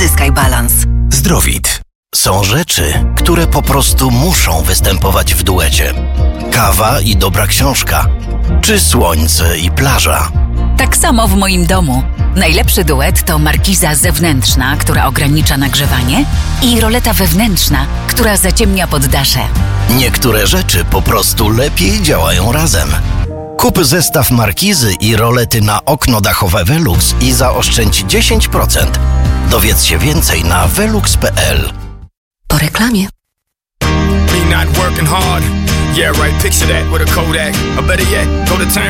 Zyskaj balans. Zdrowit. Są rzeczy, które po prostu muszą występować w duecie. Kawa i dobra książka. Czy słońce i plaża. Tak samo w moim domu. Najlepszy duet to markiza zewnętrzna, która ogranicza nagrzewanie, i roleta wewnętrzna, która zaciemnia poddasze. Niektóre rzeczy po prostu lepiej działają razem. Kup zestaw markizy i rolety na okno dachowe Velux i zaoszczędź 10%. Dowiedz się więcej na velux.pl. Po reklamie. Me not working hard. Yeah, right, picture that with a Kodak. Or better yet, go to town.